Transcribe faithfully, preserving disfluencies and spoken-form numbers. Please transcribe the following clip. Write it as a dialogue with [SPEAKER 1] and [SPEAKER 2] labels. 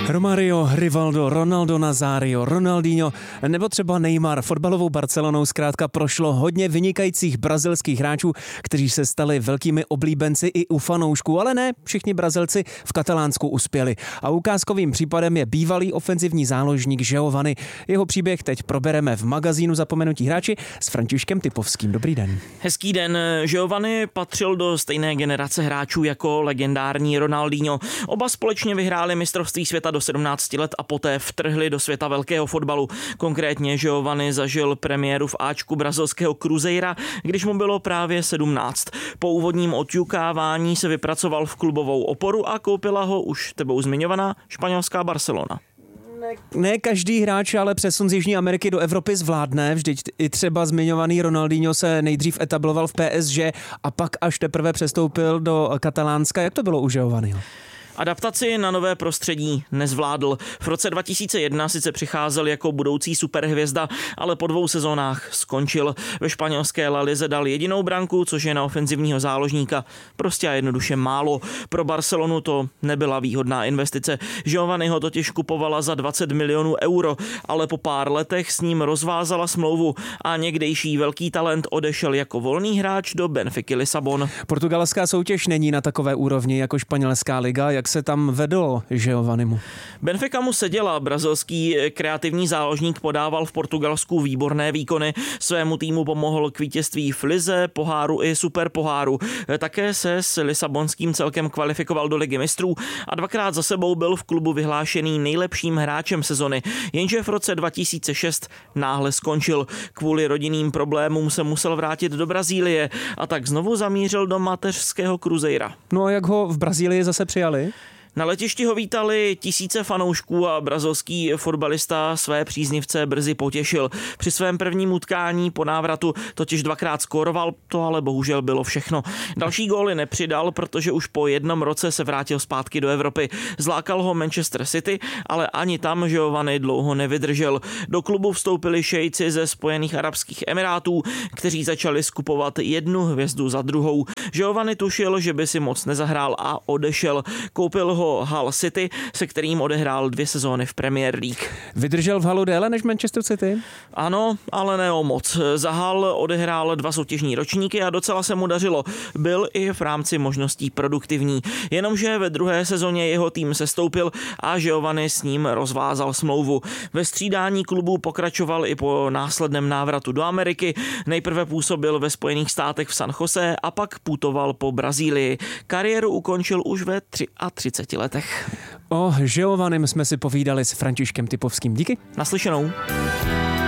[SPEAKER 1] Romario, Rivaldo, Ronaldo Nazário, Ronaldinho nebo třeba Neymar. Fotbalovou Barcelonou zkrátka prošlo hodně vynikajících brazilských hráčů, kteří se stali velkými oblíbenci i u fanoušků, ale ne všichni Brazilci v Katalánsku uspěli. A ukázkovým případem je bývalý ofenzivní záložník Giovanni. Jeho příběh teď probereme v magazínu Zapomenutí hráči s Františkem Typovským. Dobrý den.
[SPEAKER 2] Hezký den. Giovanni patřil do stejné generace hráčů jako legendární Ronaldinho. Oba společně vyhráli mistrovství světa do sedmnácti let a poté vtrhli do světa velkého fotbalu. Konkrétně Giovanni zažil premiéru v áčku brazilského Cruzeira, když mu bylo právě sedmnáct. Po úvodním oťukávání se vypracoval v klubovou oporu a koupila ho už tebou zmiňovaná španělská Barcelona.
[SPEAKER 1] Ne, ne každý hráč ale přesun z Jižní Ameriky do Evropy zvládne. Vždyť i třeba zmiňovaný Ronaldinho se nejdřív etabloval v P S G a pak až teprve přestoupil do Katalánska. Jak to bylo u Giovanniho?
[SPEAKER 2] Adaptaci na nové prostředí nezvládl. V roce dva tisíce jedna sice přicházel jako budoucí superhvězda, ale po dvou sezónách skončil. Ve španělské La Lize dal jedinou branku, což je na ofenzivního záložníka prostě a jednoduše málo. Pro Barcelonu to nebyla výhodná investice. Giovanniho totiž kupovala za dvacet milionů euro, ale po pár letech s ním rozvázala smlouvu a někdejší velký talent odešel jako volný hráč do Benfiky Lisabon.
[SPEAKER 1] Portugalská soutěž není na takové úrovni jako španělská liga. Jak se tam vedlo Giovannimu?
[SPEAKER 2] Benfica mu seděla. Brazilský kreativní záložník podával v Portugalsku výborné výkony. Svému týmu pomohl k vítězství v lize, poháru i superpoháru. Také se s lisabonským celkem kvalifikoval do Ligy mistrů a dvakrát za sebou byl v klubu vyhlášený nejlepším hráčem sezony. Jenže v roce dva tisíce šest náhle skončil. Kvůli rodinným problémům se musel vrátit do Brazílie a tak znovu zamířil do mateřského Cruzeira.
[SPEAKER 1] No a jak ho v Brazílii zase přijali?
[SPEAKER 2] Na letišti ho vítali tisíce fanoušků a brazilský fotbalista své příznivce brzy potěšil. Při svém prvním utkání po návratu totiž dvakrát skóroval, to ale bohužel bylo všechno. Další góly nepřidal, protože už po jednom roce se vrátil zpátky do Evropy. Zlákal ho Manchester City, ale ani tam Giovanni dlouho nevydržel. Do klubu vstoupili šejci ze Spojených arabských emirátů, kteří začali skupovat jednu hvězdu za druhou. Giovanni tušil, že by si moc nezahrál a odešel. Koupil ho Hull City, se kterým odehrál dvě sezóny v Premier League.
[SPEAKER 1] Vydržel v Hullu déle než Manchester City?
[SPEAKER 2] Ano, ale ne o moc. Za Hull odehrál dva soutěžní ročníky a docela se mu dařilo. Byl i v rámci možností produktivní. Jenomže ve druhé sezóně jeho tým sestoupil a Giovanni s ním rozvázal smlouvu. Ve střídání klubů pokračoval i po následném návratu do Ameriky. Nejprve působil ve Spojených státech v San Jose a pak putoval po Brazílii. Kariéru ukončil už ve třiatřiceti letech.
[SPEAKER 1] O Giovannim jsme si povídali s Františkem Typovským. Díky.
[SPEAKER 2] Naslyšenou.